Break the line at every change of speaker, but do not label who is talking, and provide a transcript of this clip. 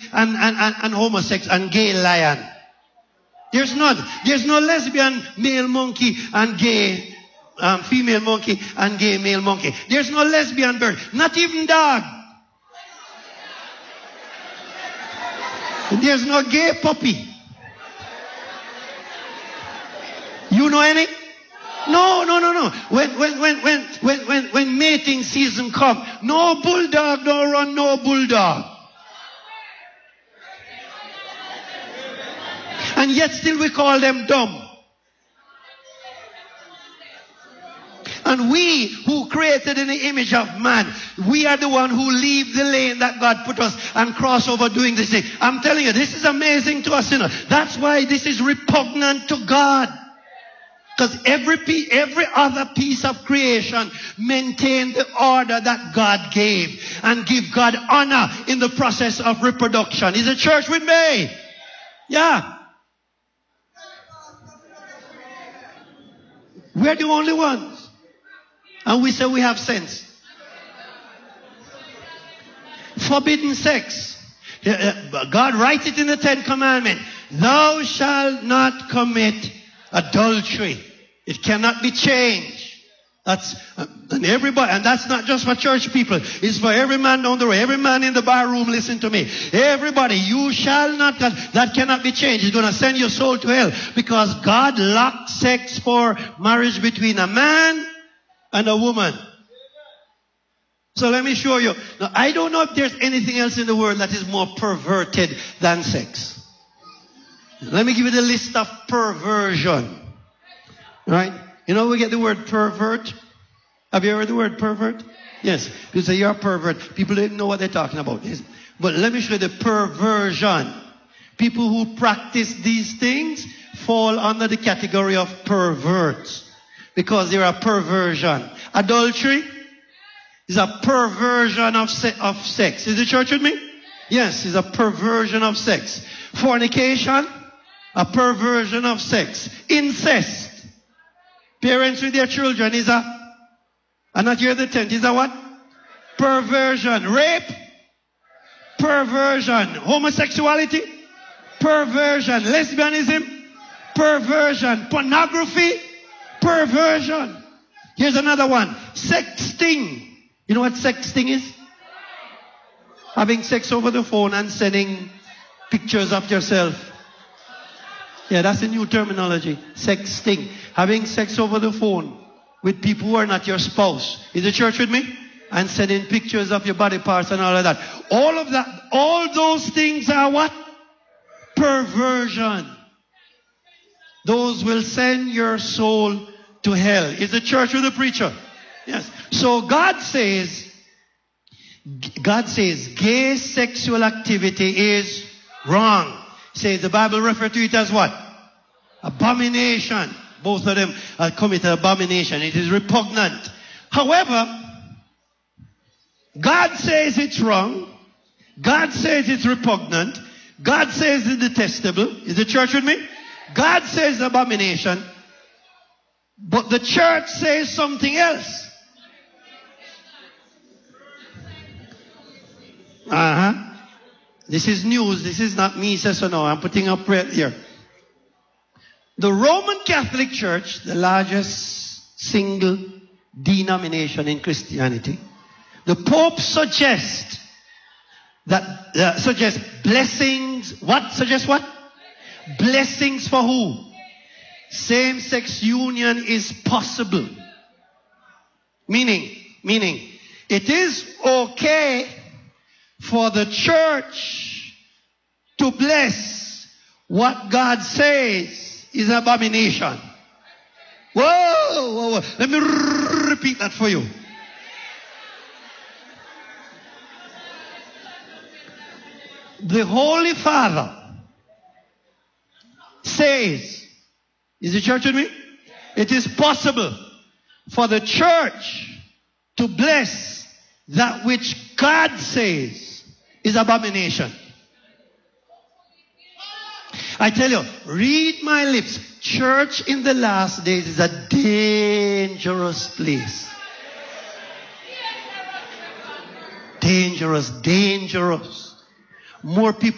and homosexual and gay lion. There's none. There's no lesbian male monkey and gay female monkey and gay male monkey. There's no lesbian bird. Not even dog. There's no gay puppy. You know any? No. When mating season come, no bulldog, don't run no bulldog. And yet still we call them dumb. And we who created in the image of man, we are the one who leave the lane that God put us and cross over doing this thing. I'm telling you, this is amazing to us, you know. That's why this is repugnant to God. Because every other piece of creation maintain the order that God gave and give God honor in the process of reproduction. Is the church with me? Yeah. We're the only ones. And we say we have sense. Forbidden sex. God writes it in the 10 Commandments. Thou shalt not commit adultery. It cannot be changed. That's and everybody, and that's not just for church people. It's for every man down the road. Every man in the bar room, listen to me. Everybody, you shall not. That cannot be changed. It's going to send your soul to hell because God locked sex for marriage between a man and a woman. So let me show you. Now, I don't know if there's anything else in the world that is more perverted than sex. Let me give you the list of perversion. Right? You know, we get the word pervert. Have you heard the word pervert? Yes. You say you're a pervert. People don't know what they're talking about. Yes. But let me show you the perversion. People who practice these things fall under the category of perverts because they're a perversion. Adultery is a perversion of sex. Is the church with me? Yes, it's a perversion of sex. Fornication, a perversion of sex. Incest. Parents with their children is and not hear the 10th, is a what? Perversion. Rape? Perversion. Homosexuality? Perversion. Lesbianism? Perversion. Pornography? Perversion. Here's another one. Sexting. You know what sexting is? Having sex over the phone and sending pictures of yourself. Yeah, that's a new terminology. Sexting. Having sex over the phone with people who are not your spouse. Is the church with me? And sending pictures of your body parts and all of that. All of that, all those things are what? Perversion. Those will send your soul to hell. Is the church with the preacher? Yes. So God says gay sexual activity is wrong. Says the Bible refers to it as what? Abomination. Both of them are committed abomination. It is repugnant. However, God says it's wrong. God says it's repugnant. God says it's detestable. Is the church with me? God says abomination. But the church says something else. This is news. This is not me, says so no. I'm putting up right here. The Roman Catholic Church, the largest single denomination in Christianity, the Pope suggests that blessings. What suggests what? Blessings for who? Same-sex union is possible. Meaning, it is okay for the church to bless what God says is abomination. Whoa. Let me repeat that for you. The Holy Father says, is the church with me? It is possible for the church to bless that which God says is abomination. I tell you, read my lips. Church in the last days is a dangerous place. Dangerous. More people